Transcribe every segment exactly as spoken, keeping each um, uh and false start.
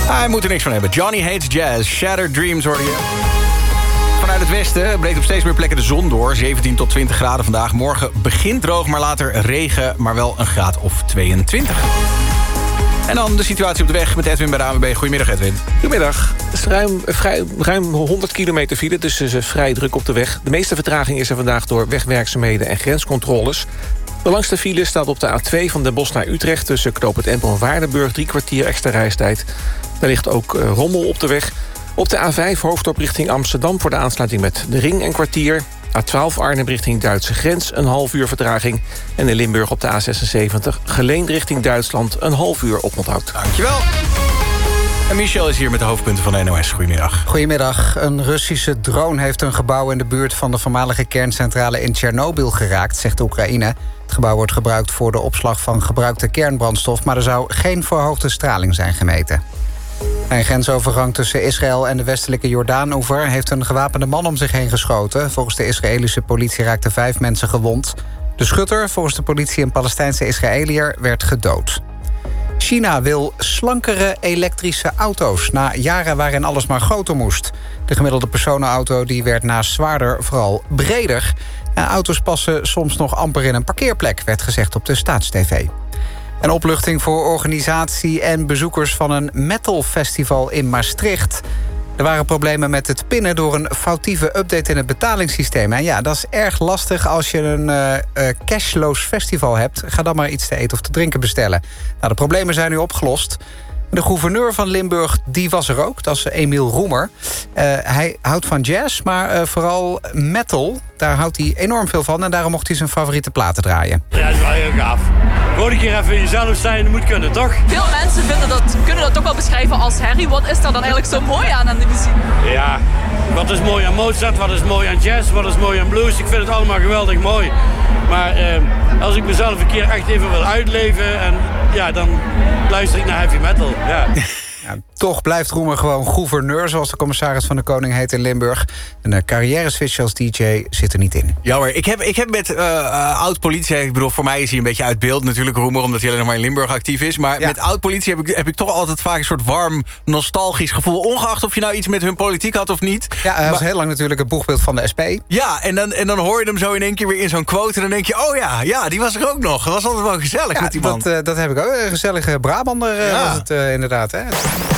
Hij moet er niks van hebben. Johnny Hates Jazz, Shattered Dreams hoorde je. Vanuit het westen breekt op steeds meer plekken de zon door. zeventien tot twintig graden vandaag. Morgen begint droog, maar later regen, maar wel een graad of tweeëntwintig. En dan de situatie op de weg met Edwin bij de A N W B. Goedemiddag, Edwin. Goedemiddag. Het is ruim, vrij, ruim honderd kilometer file, dus het is vrij druk op de weg. De meeste vertraging is er vandaag door wegwerkzaamheden en grenscontroles. De langste file staat op de A twee van Den Bosch naar Utrecht... tussen Knoop het Empel en Waardenburg, drie kwartier extra reistijd. Daar ligt ook uh, rommel op de weg. Op de A vijf hoofddorp richting Amsterdam voor de aansluiting met de Ring een kwartier. A twaalf Arnhem richting Duitse grens, een half uur vertraging. En in Limburg op de A zesenzeventig, Geleen richting Duitsland, een half uur oponthoud. Dankjewel. En Michel is hier met de hoofdpunten van de N O S. Goedemiddag. Goedemiddag. Een Russische drone heeft een gebouw in de buurt van de voormalige kerncentrale in Tsjernobyl geraakt, zegt de Oekraïne. Het gebouw wordt gebruikt voor de opslag van gebruikte kernbrandstof, maar er zou geen verhoogde straling zijn gemeten. Bij een grensovergang tussen Israël en de westelijke Jordaan-oever heeft een gewapende man om zich heen geschoten. Volgens de Israëlische politie raakten vijf mensen gewond. De schutter, volgens de politie een Palestijnse Israëliër, werd gedood. China wil slankere elektrische auto's na jaren waarin alles maar groter moest. De gemiddelde personenauto die werd naast zwaarder vooral breder. En auto's passen soms nog amper in een parkeerplek, werd gezegd op de Staatstv. Een opluchting voor organisatie en bezoekers van een metalfestival in Maastricht. Er waren problemen met het pinnen door een foutieve update in het betalingssysteem. En ja, dat is erg lastig als je een uh, uh, cashloos festival hebt. Ga dan maar iets te eten of te drinken bestellen. Nou, de problemen zijn nu opgelost. De gouverneur van Limburg, die was er ook. Dat is Emiel Roemer. Uh, hij houdt van jazz, maar uh, vooral metal. Daar houdt hij enorm veel van en daarom mocht hij zijn favoriete platen draaien. Ja, dat is wel heel gaaf. Gewoon een keer even jezelf zijn, dat moet kunnen, toch? Veel mensen vinden dat, kunnen dat ook wel beschrijven als herrie. Wat is daar dan eigenlijk zo mooi aan aan de muziek? Ja, wat is mooi aan Mozart, wat is mooi aan jazz, wat is mooi aan blues. Ik vind het allemaal geweldig mooi. Maar eh, als ik mezelf een keer echt even wil uitleven, en, ja, dan luister ik naar heavy metal. Ja. Ja, toch blijft Roemer gewoon gouverneur, zoals de commissaris van de Koning heet in Limburg. Een carrière-switch als D J zit er niet in. Jammer, ik heb, ik heb met uh, uh, oud-politie... ik bedoel, voor mij is hij een beetje uit beeld natuurlijk, Roemer, omdat hij alleen nog maar in Limburg actief is. Maar ja, met oud-politie heb ik, heb ik toch altijd vaak een soort warm, nostalgisch gevoel. Ongeacht of je nou iets met hun politiek had of niet. Ja, hij was maar, heel lang natuurlijk het boegbeeld van de S P. Ja, en dan, en dan hoor je hem zo in één keer weer in zo'n quote... en dan denk je, oh ja, ja, die was er ook nog. Dat was altijd wel gezellig ja, met die man. Dat, uh, dat heb ik ook. Een gezellige Brabander uh, ja. was het uh, inderdaad, hè.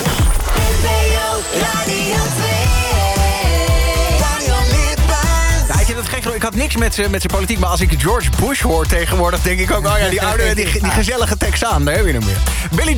Ik had niks met zijn politiek, maar als ik George Bush hoor tegenwoordig... denk ik ook, oh ja, die oude, die, die gezellige Texaan, daar heb je hem weer. Billy